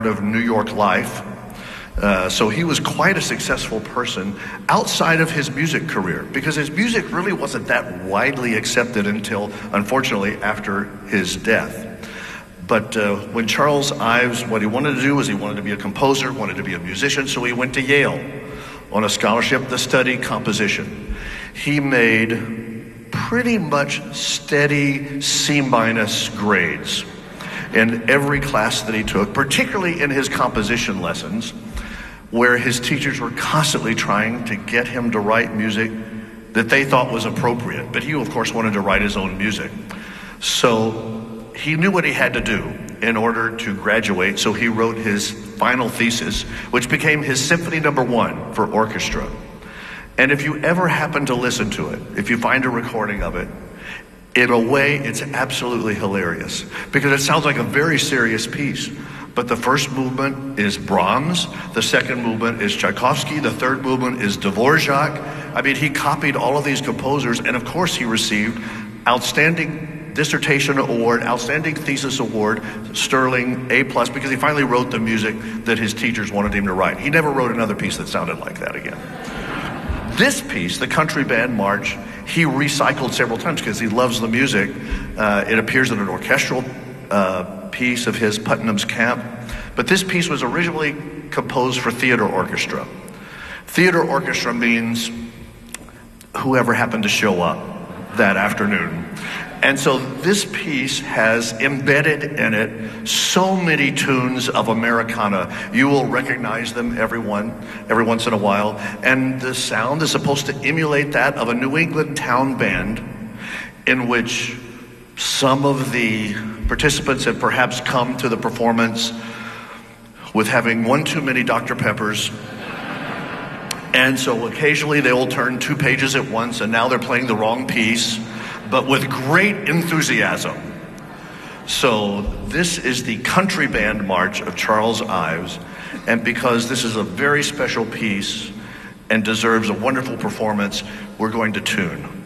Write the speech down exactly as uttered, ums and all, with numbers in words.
of New York life. Uh, so he was quite a successful person outside of his music career, because his music really wasn't that widely accepted until, unfortunately, after his death. But uh, when Charles Ives, what he wanted to do was he wanted to be a composer, wanted to be a musician, so he went to Yale on a scholarship to study composition. He made pretty much steady C-minus grades in every class that he took, particularly in his composition lessons, where his teachers were constantly trying to get him to write music that they thought was appropriate. But he, of course, wanted to write his own music. So he knew what he had to do in order to graduate, so he wrote his final thesis, which became his Symphony Number One for orchestra. And if you ever happen to listen to it, if you find a recording of it, in a way, it's absolutely hilarious, because it sounds like a very serious piece. But the first movement is Brahms, the second movement is Tchaikovsky, the third movement is Dvorak. I mean, he copied all of these composers, and of course he received Outstanding Dissertation Award, Outstanding Thesis Award, Sterling A plus, because he finally wrote the music that his teachers wanted him to write. He never wrote another piece that sounded like that again. This piece, the Country Band March, he recycled several times because he loves the music. Uh, it appears in an orchestral uh, piece of his, Putnam's Camp. But this piece was originally composed for theater orchestra. Theater orchestra means whoever happened to show up that afternoon. And so this piece has embedded in it so many tunes of Americana. You will recognize them, everyone, every once in a while. And the sound is supposed to emulate that of a New England town band, in which some of the participants have perhaps come to the performance with having one too many Doctor Peppers. And so occasionally they will turn two pages at once, and now they're playing the wrong piece, but with great enthusiasm. So this is the Country Band March of Charles Ives, and because this is a very special piece and deserves a wonderful performance, we're going to tune.